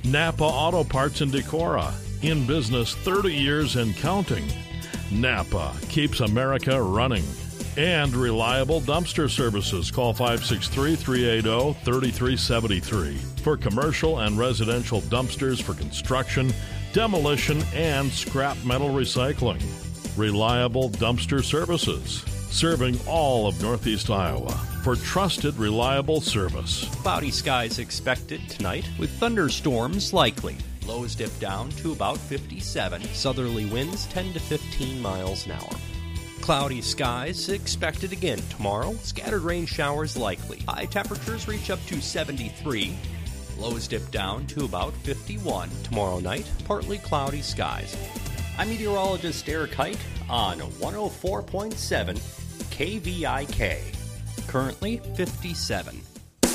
Napa Auto Parts in Decorah, in business 30 years and counting. Napa keeps America running. And Reliable Dumpster Services. Call 563-380-3373 for commercial and residential dumpsters for construction, demolition, and scrap metal recycling. Reliable Dumpster Services, serving all of Northeast Iowa for trusted, reliable service. Cloudy skies expected tonight with thunderstorms likely. Lows dip down to about 57. Southerly winds 10 to 15 miles an hour. Cloudy skies expected again tomorrow. Scattered rain showers likely. High temperatures reach up to 73. Lows dip down to about 51. Tomorrow night, partly cloudy skies. I'm meteorologist Eric Height on 104.7 KVIK. Currently 57.